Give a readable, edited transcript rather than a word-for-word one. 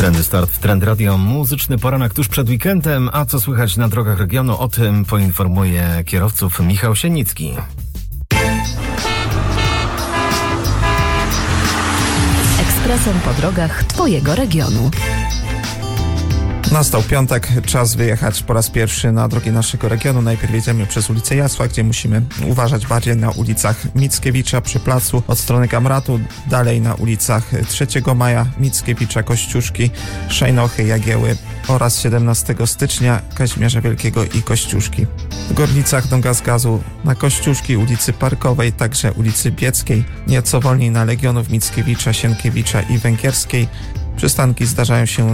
Trendy Start w Trend Radio. Muzyczny poranek tuż przed weekendem. A co słychać na drogach regionu? O tym poinformuje kierowców Michał Sienicki. Ekspresem po drogach Twojego regionu. Nastał piątek, czas wyjechać po raz pierwszy na drogi naszego regionu. Najpierw jedziemy przez ulicę Jasła, gdzie musimy uważać bardziej na ulicach Mickiewicza przy placu od strony Gamratu, dalej na ulicach 3 Maja, Mickiewicza, Kościuszki, Szejnochy, Jagieły oraz 17 stycznia, Kazimierza Wielkiego i Kościuszki. W Gorlicach do Gaz-Gazu na Kościuszki, ulicy Parkowej, także ulicy Bieckiej, nieco wolniej na Legionów, Mickiewicza, Sienkiewicza i Węgierskiej. Przystanki zdarzają się